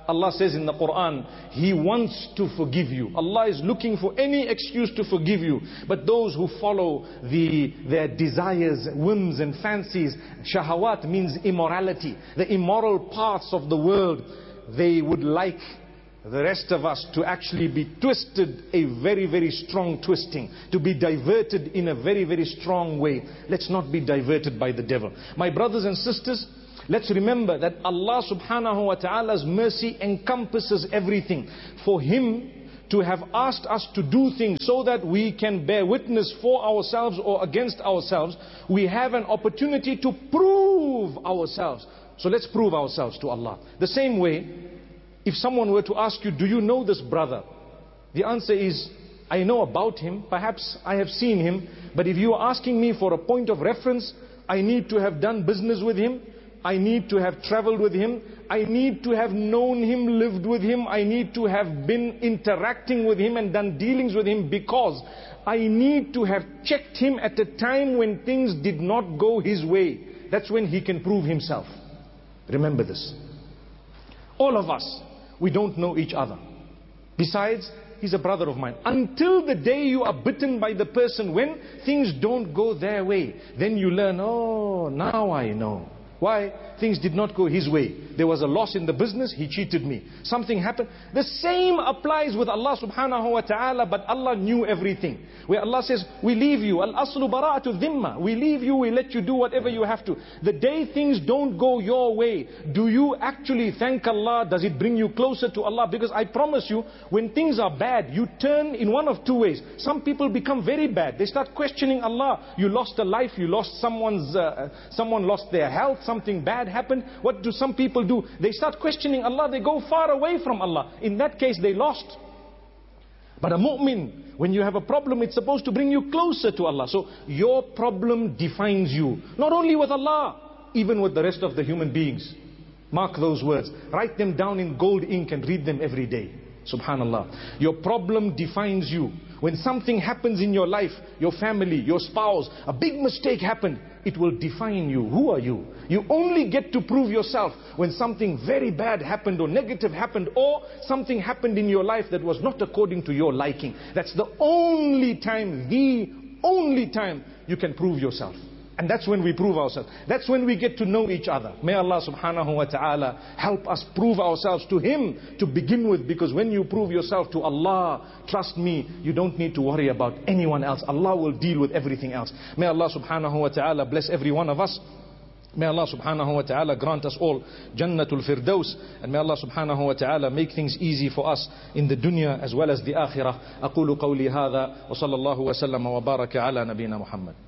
Allah says in the Quran, He wants to forgive you. Allah is looking for any excuse to forgive you. But those who follow their desires, whims and fancies, shahawat means immorality, the immoral parts of the world, they would like the rest of us to actually be twisted a very, very strong twisting, to be diverted in a very, very strong way. Let's not be diverted by the devil. My brothers and sisters, let's remember that Allah subhanahu wa ta'ala's mercy encompasses everything. For Him to have asked us to do things so that we can bear witness for ourselves or against ourselves, we have an opportunity to prove ourselves. So let's prove ourselves to Allah. The same way, if someone were to ask you, do you know this brother? The answer is, I know about him, perhaps I have seen him, but if you are asking me for a point of reference, I need to have done business with him, I need to have traveled with him, I need to have known him, lived with him, I need to have been interacting with him and done dealings with him, because I need to have checked him at a time when things did not go his way. That's when he can prove himself. Remember this. All of us, we don't know each other. Besides, he's a brother of mine. Until the day you are bitten by the person, when things don't go their way, then you learn, oh, now I know. Why? Things did not go his way. There was a loss in the business, he cheated me. Something happened. The same applies with Allah subhanahu wa ta'ala, but Allah knew everything. Where Allah says, we leave you. Al-aslu bara'atu dhimma. We leave you, we let you do whatever you have to. The day things don't go your way, do you actually thank Allah? Does it bring you closer to Allah? Because I promise you, when things are bad, you turn in one of two ways. Some people become very bad. They start questioning Allah. You lost a life, you lost someone lost their health, something bad happened. What do some people do? They start questioning Allah. They go far away from Allah. In that case, they lost. But a mu'min, when you have a problem, it's supposed to bring you closer to Allah. So your problem defines you. Not only with Allah, even with the rest of the human beings. Mark those words. Write them down in gold ink and read them every day. Subhanallah. Your problem defines you. When something happens in your life, your family, your spouse, a big mistake happened, it will define you. Who are you? You only get to prove yourself when something very bad happened or negative happened, or something happened in your life that was not according to your liking. That's the only time you can prove yourself. And that's when we prove ourselves. That's when we get to know each other. May Allah subhanahu wa ta'ala help us prove ourselves to Him to begin with. Because when you prove yourself to Allah, trust me, you don't need to worry about anyone else. Allah will deal with everything else. May Allah subhanahu wa ta'ala bless every one of us. May Allah subhanahu wa ta'ala grant us all Jannatul Firdaus. And may Allah subhanahu wa ta'ala make things easy for us in the dunya as well as the akhirah. أقول قولي هذا وصلى الله وسلم وبارك على نبينا محمد.